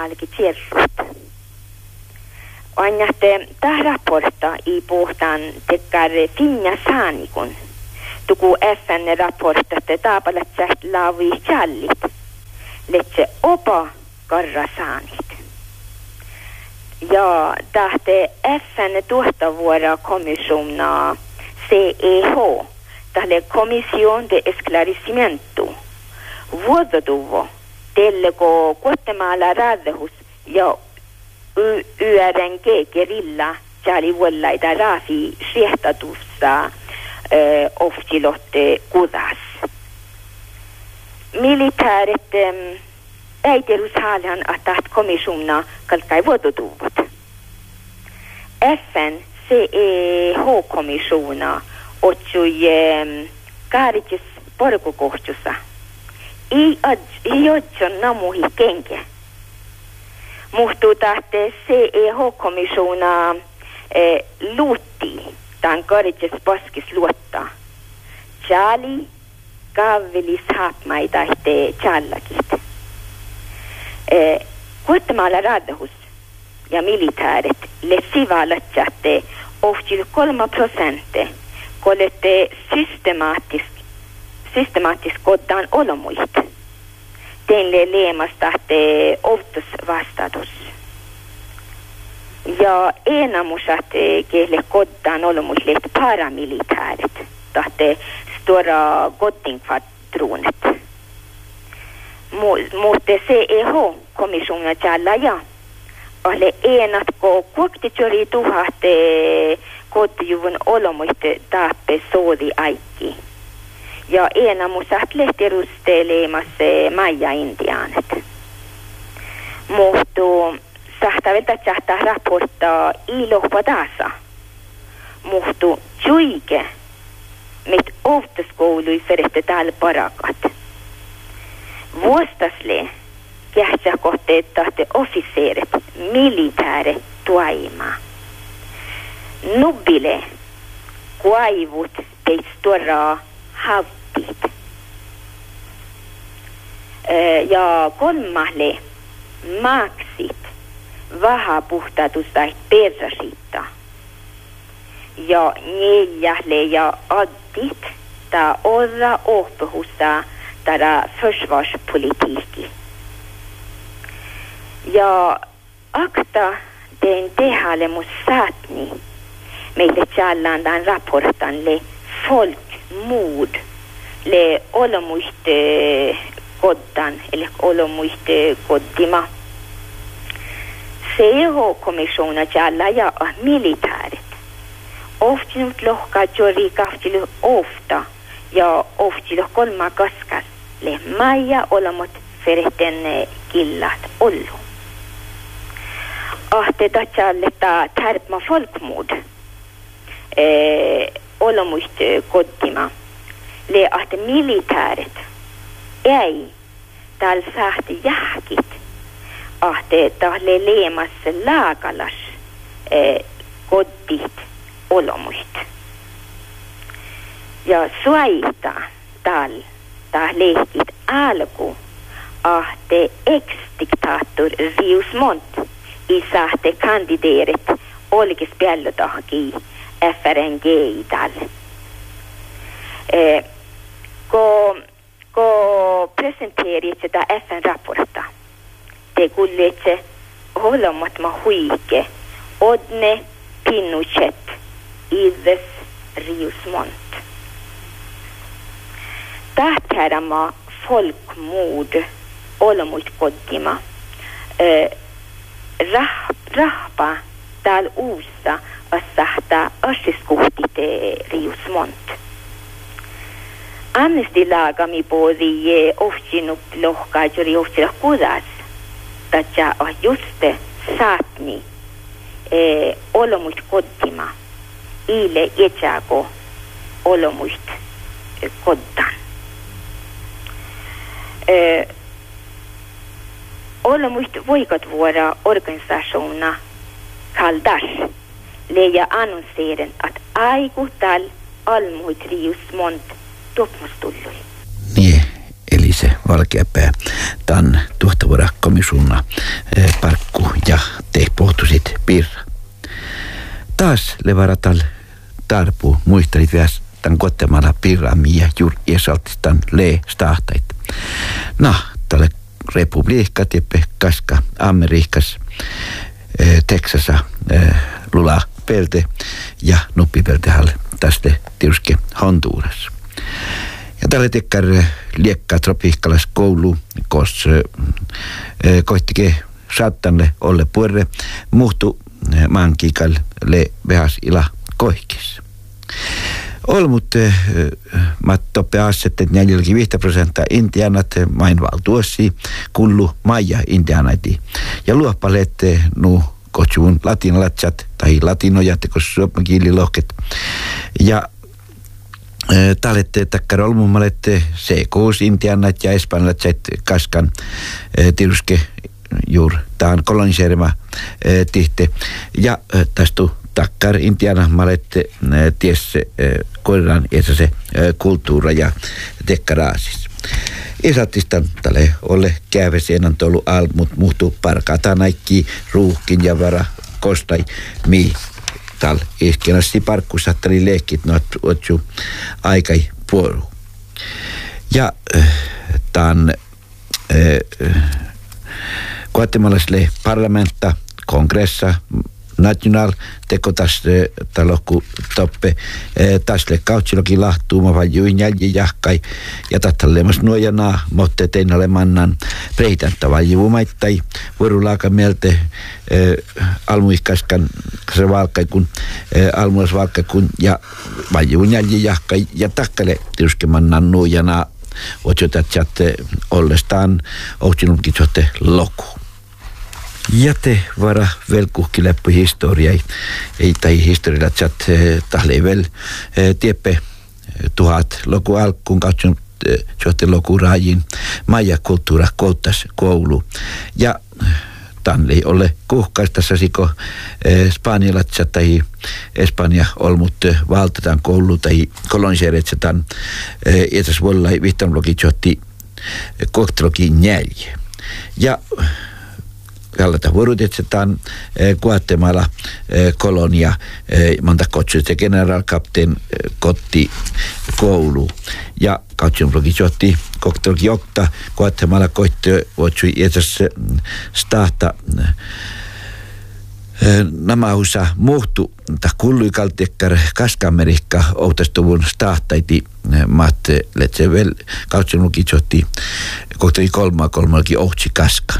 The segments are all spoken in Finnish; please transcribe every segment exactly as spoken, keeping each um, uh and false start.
halki tierrut. Annatte tämä raportta i puhutaan tekar finja saanikun. Tuku F N-raportta te taapalat säht laavi challit. Letse opa karra saanit. Ja tahte F N tuottavuora kommissiona C E H. Tälle Comisión de Esclarecimiento. Vuodotuvo. Telleko Guatemala radhus ja Y R N G-gerilla tjali vuollaita raafi siehtatussa oftilotte kudas. Militääret ei terushalhan ataht kommissiona kalkai vuodotuvut. F N C E H-kommissiona otsui kaaritjes porkukohtussa. I otson namuhi kenke. Muhtuu tahte C E H-kommissiona eh, luutti tämän kaaritjes paskis luottaa. Tjali kaavelis haapmaita ehte tjallakit. Eh, Guatemala radhus ja militääret le sivalatsatte ohtil kolma prosentte kolette systemaattis systemaattis koddan olomuit. Teille leemastahte outos vastatus. Ja enamusat kehle koddan olomuit leht paramilitääret. Tahte stora goddingkvadronet. Mutta C E H-kommissiona tjalla ja. Ole enatko kuoktitsori tuhahte kodjuvun olomuit taappe soodi aikki. Ja enamusat lehtirusteleemassa Maija-Indiaanet. Muhtu sahtavelta tjahtaa raporttaa ilohpadasa. Muhtu tjuike mit oftaskoului ferette täällä parakat. Vuostasle kähtsä kohteet tahte officeeret, militääre tuaimaa. Nubbile kuaivut teit storaa havtit. Ja kolmahle maksit vahapuhtatustait persasitta. Ja neljähle ja addit ta orra ohpehussa tara försvarspolitiikki. Ja akta den tehalemus saatni meille tjallaan tämän raportan le folkmord le olomuiste koddan eli olomuiste koddima. C E H-kommissiona tjalla ja militääret. Oftinut lohka jori kahtilu ofta ja oftilu kolma kaskas le maija olamot fereten killat ollu. Ahte tatsalletta tärpma folkmord eh, olomuist koddima. Le ahte militääret ei tal sahti jahkit ahte tahle leemas laagalas eh, koddit olomuist. Ja suaita tal tahlehtit alku ahte ex-diktaattor Rius Montt i sahte kandideeret olkis piallotahki F R N G i tal. Eh, ko, ko presenteerit sitä F N-raportta. Te kulletse holomat ma huike odne Pinochet Ives Rius Montt. Tähtärama folkmord olomuit koddima. Eh, rah, rahpa tal uussa assahta asiskuhtite Rius Montt. Amnesty-laagami poodi ohtinut lohkaa jori ohtila kudas. Tatja ah juste saatni eh, olomuit koddima. Ile etsako olomuit eh, koddan. Eh, olomuit voikat vuora organisaationa kaldas. Leja annonseeren att aiku tal almuit Rius Montt toppmustullui. Niin, eli se valkeapää tämän tuottavuuden komissunna parkku ja te pohtusit pirra. Taas levaratal tarpu muistelit vielä tämän kotemalla pirramia juuri esaltistan lee stahtait. No, tälle republiikka teppe kaska Amerikkas Texasa lula pelte ja nuppipeltehalle tästä tietysti Honduras. Ja tällä tekkär liekkaa tropiikkalas koulu, kos koittike saattanle olle puerre muhtu maankiikal le vehas ila kohkis. Olmut mattoppe assettet neljäkymmentäviisi prosenttia intianat main valtuossi kullu maija intianaiti. Ja luoppalette nu kotsuun latinalatsat tai latinojat, koska suomenkielilohket. Ja talette takkar olmummalette sekoos intianat ja espanjalatsat kaskan tiruske juur taan koloniseerima tihte. Ja tästä takkar intiana malette ties koiran ja se kulttuura ja dekkaraasis. Isattistan tälle ole käyveseenan tolu al, mut muhtuu parkata naikki ruuhkin ja vara kostai mi tal iskenassi parkkusatteli lehkit noat otsu aikai puoru. Ja tämän Guatemalasle parlamentta kongressa national teko tästä talokku toppe tästä kautsilokin lahtuuma vai juin jälji jahkai ja tattalemas nuojana motte teinalle mannan preitäntä vai juumaittai vuorulaaka mielte almuiskaskan se valkai kun almuas valkai kun ja vai juin jälji jahkai ja takkale tietysti mannan nuojana otsotat chatte ollestaan otsinutkin sote loku. Ja te vara velkuhki läppy historiai, ei tai historialla chat tahle vel tieppe tuhat loku alkuun katson johti loku rajin maja kulttuura kouttas koulu. Ja tanli ole kuhkaista sasiko espanjalatsa tai Espanja olmut valtataan koulu tai koloniseeretsetan etäs vollai vihtamlogi johti kohtalogi njälje. Ja kallata vuorotetsetaan Guatemala kolonia monta kotsuista generaalkapteen kotti koulu ja kautsunblogi johti koktolki jokta Guatemala koitti voitsui etäs stahta namahusa muhtu ta kulluikaltekkar Kaska-Amerikka outastuvun stahtaiti maat letse vel kautsunblogi johti koktolki kolmaa kolmallakin ohtsi kaskan.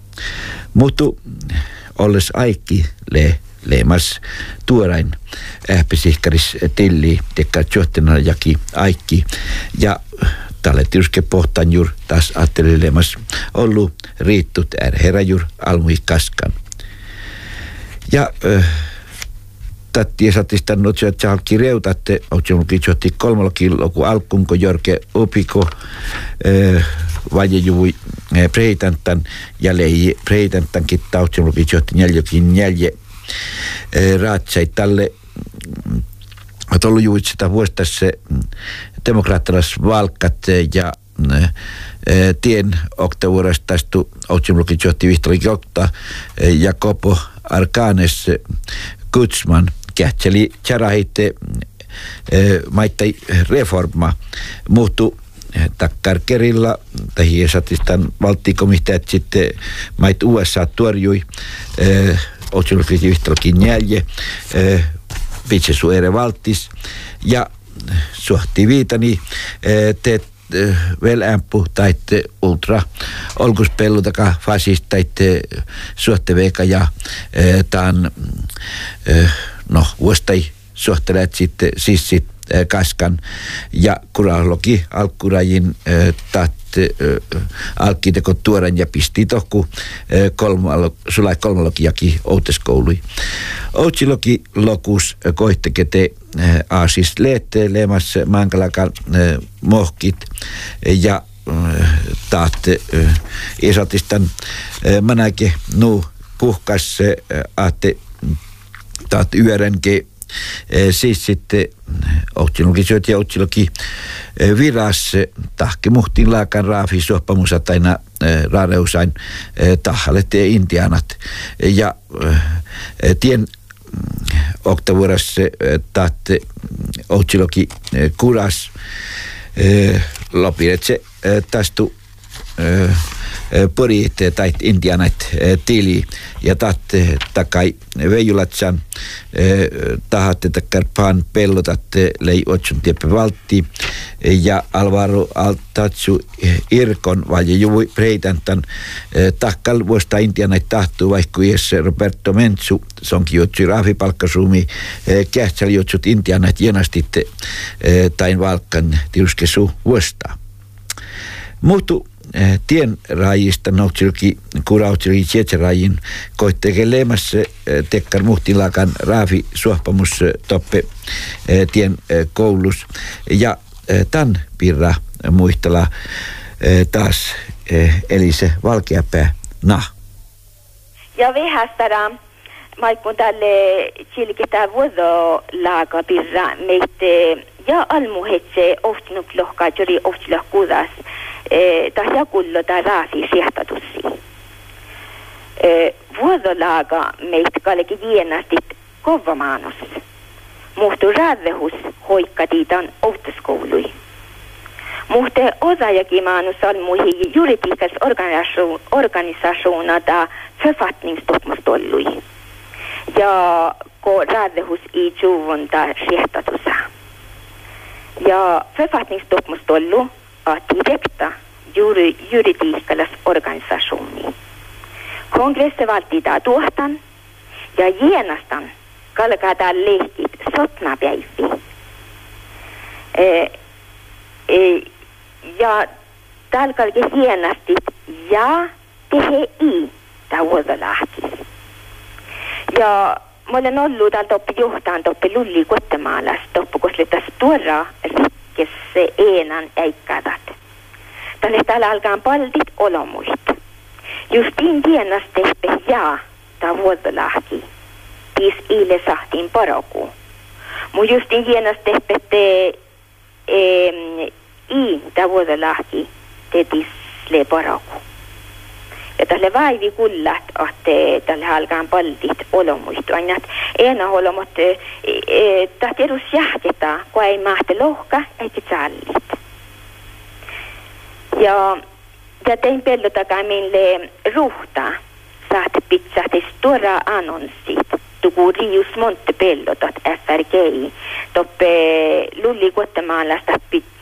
Mutu olles aikki le leemas tuorain ähpisihkaris tilli tekka johtina jaki aikki ja tälle tietysti pohtaan juur taas ajatteli leemas ollu riittut är herajur almui kaskan. Ja äh, tatti satista notsi että halki reutatte otsunkin johti kolmalla kiloku alkunko Jorge Upiko äh, vajejuvui preitäntan ja lei preitäntan kittautsimlukin johti neljäkin neljä raatsai tälle tollu juuri sitä vuosittais demokraattilas valkat ja tien oktavuudesta tästä otsimlukin johti vihtolikin okta Jacopo Arcanes Guzman kähtseli tjarahitte maittai reforma muuttu takkarkerilla tai hiesatistan valttikomiteat sitten mait U S A tuorjui otsilukki yhtälökin jälje pitse suere valtis ja suhti viitani te vel ämpu taitte ultra olkuspellu taka fasist taitte suhte veika ja taan no vuostai suhteleet sitten siis sit kaskan ja kuralogi alkurajin tat alkkiteko tuoren ja pisti tohku kolmalo sulai kolmalogiaki outeskoului. Outsilogi lokus koittekete aasis leette leemas mankalakan mohkit ja taat esatistan manake nu puhkas aatte taat yörenke siis sitten Ohtsilunkin syöt ja Ohtsilunkin viras tahki muhtiin laakan raafi suoppamusa taina raareusain tahalet ja intianat. Ja tien oktavuorassa tahti Ohtsilunkin kuras lopi, että se tästä pori tai intianat tili ja tahti takai veijulatsan tahatte takkar paan pellotatte lei otsun tieppe valtti ja Alvaro Altatsu Irkon vaje juvui preitantan takkal vuosta intianat tahtuu vaikka ies Roberto Mentsu sonkin jotsu raafipalkkasumi kähtsali jotsut intianat jenastitte tain valkan tiuskesu vuosta. Muuttu tien rajista noutsilki kurautsilki sietserajin koitteke leemässä tekkar muhtilakan raafi suohpamus toppe tien koulus ja tämän pirra muistella taas eli se valkeapää na. Ja vehästära maikun tälle silkitä vuodo laaka pirra meitä ja almuhetse ohtinut lohkaa jori ohtilah kudas tahja kullo ta raafi siehtatussi. Vuodolaaga meitä kallekin jienastit kovamaanus. Muhtu raadvehus hoikkatiitan ohtuskoului. Muhte osaajakin maanus almuihin juridiikas organisaationa författningsdokumentollui. Ja ko raadvehus i juvunta siehtatusa. Ja författningsdokumentollu att direkta juridiikalas organisaationi. Kongressi valtitaan tuohtan ja jienastan kalkataan lehkit sotnapäivi. E, e, ja täällä kalke hienastit ja tehe i tauodolahki. Ja mä olen ollut täällä toppi johtaan toppi lulli Guatemalassa toppi kosletas tuoraa rikkesse eenan äikkadat. Tänne täällä alkaa paldit olomuit. Justiin tienas tehpe jaa tauodolahki. Tis ile sahtiin paraku. Mu justiin tienas tehpe te e, i tauodolahki te tis le paraku. Ja tälle vaivi kullat, että tälle alkaa paldit olomuistu. Aina, että ena olomot, tahti edus jähteta, kun ei mahti lohka, eikä sallit. Ja, ja tein pellotakaan meille ruhtaa, saat pitsahti stora annonssit, tuku Rius Monte pellotat F R G I, toppe lulli Guatemalasta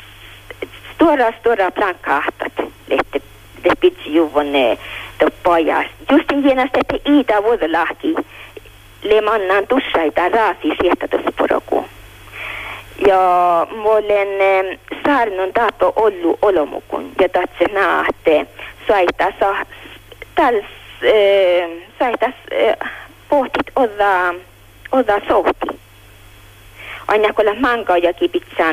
stora, stora plankahtat, lehti det pitsi juvon toppajas. Justin genast että iitä vuodolahki le mannan tussaita raafi sieltä tosi poroku. Ja molen saarnon tapo ollu olomukun ja tatse naatte saita sa tals saita pohtit odda odda sohti. Aina kun mankajakin pitsan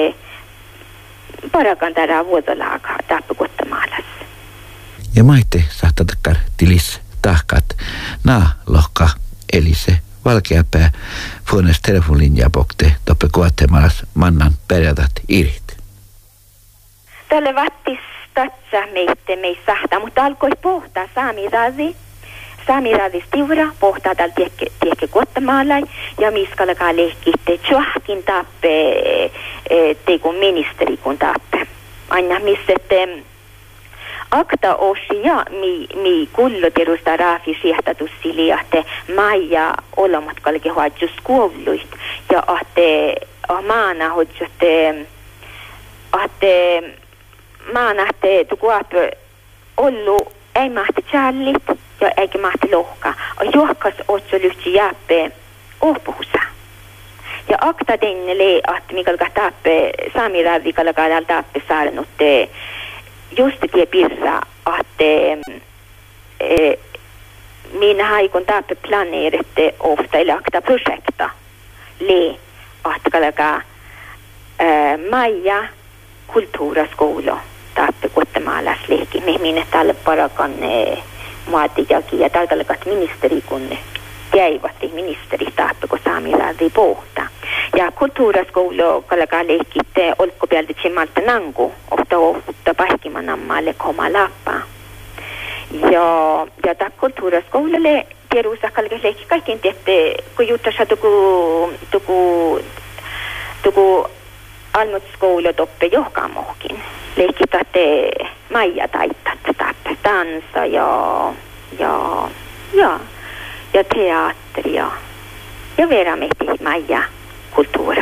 parakantara vuodolahka tapo Guatemalassa. Ja maitte sahtatakar tilis tahkat naa lohka eli se valkeapää fuones telefonlinja pokte toppe Guatemalas mannan perjatat irit. Tälle vattis tatsa meitte mei sahta, mutta alkoi pohtaa saamirazi. Saamirazi stiura pohtaa tällä tiekke, tiekke Guatemalai ja miskalkaa lehkitte tjohkin tappe teikun ministeri kun tappe. Aina missette akta osi ja mi, mi kullo tirusta raafi siehtatussi liahte maija olomat kalke hoadjus kuolluist ja ahte maana hodjotte ahte maanahte tukuape ollu ei mahti challit ja eikä mahti lohka ja juokkas otso lyhtsi jääppe ohpuhusa. Ja akta denne le ahte mikalka tappe saamiravi kalakadal tappe saarnutte just det pirra att eh, min haikon tappe planerette ofta eller akta projekta le att kalaka eh, Maja kulturaskola tappe Guatemalas leki me minne tälle parakan eh, maatijakin ja tällä kalakat ministeri kunne jäivatti ministeri tappeko saamiraadi pohta. Ja kulttuuraskoulu kalkaa leikitte olko pieltä malta nangu, ofta ofta pahkimanammalle koma lappa. Ja, ja tämä kulttuuraskoululle tieduussa kalkaa leikki kaikkein tehty, kun juttasa tuku, tuku, tuku almutskoulu toppe johkamohkin. Leikki tahte maija taittat tappe, tansa ja, ja, ja, ja teatteria ja vera mehti maija kulttuura.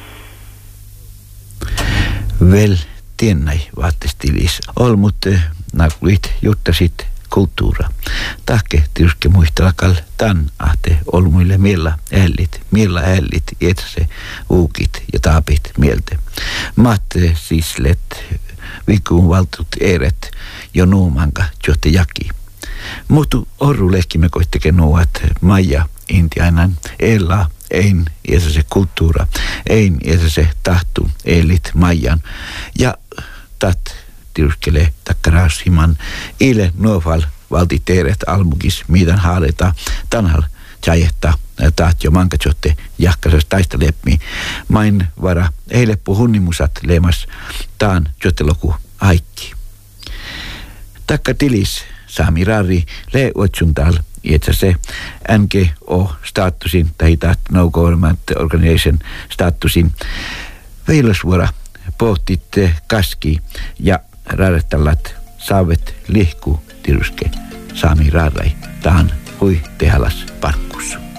Vel tiennai vaatestilis. Olmut nakulit juttasit kulttuura. Tahke tietysti muistelakal tan ahte olmuille miellä ällit, miellä ällit, etsä uukit ja taapit mieltä. Maatte sislet, vikuun valtut eret, jo nuumanka, johte jaki. Mutta orru lehkimme koitteke nuuat maija intiainan elää, ein iäsä se kulttuura, ein iäsä se tahtu, elit maijan. Ja tat tiuskele takkaraasiman ile nuofal valti teeret almugis, miidan haaleta tanhal tjajetta taat jo mankatsotte jahkasas taistalepmi. Main vara eile puhunnimusat leemas taan jotteloku haikki. Takka tilis Sami Rari le otsuntal itse se N G O-statusin tai taat no government organization statusin veilosvuora pohtitte kaski ja raadettallat saavet lihku tiruske Sami Rarai tahan hui tehalas parkkus.